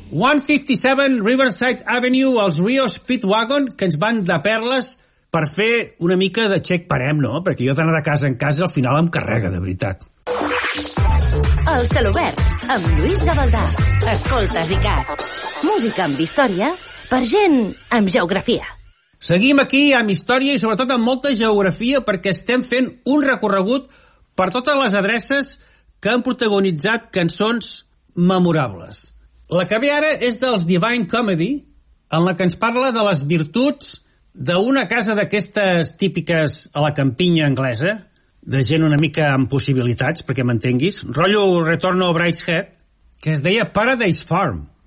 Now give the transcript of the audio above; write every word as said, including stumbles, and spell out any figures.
cent cinquanta-set Riverside Avenue, els Rio Speedwagon, que ens van de perles per fer una mica de xec parem, no? Perquè jo d'anar de casa en casa al final em carrega, de veritat. El Celobert, amb Lluís Gavaldà. Escoltes i cat. Música amb història per gent amb geografia. Seguim aquí amb història i sobretot amb molta geografia perquè estem fent un recorregut per totes les adreces que han protagonitzat cançons memorables. La que ve ara és dels Divine Comedy, en la que ens parla de les virtuts d'una casa d'aquestes típiques a la campinya anglesa, de gent una mica amb possibilitats, perquè m'entenguis, rotllo Retorno a Brideshead, que es deia Paradise Farm.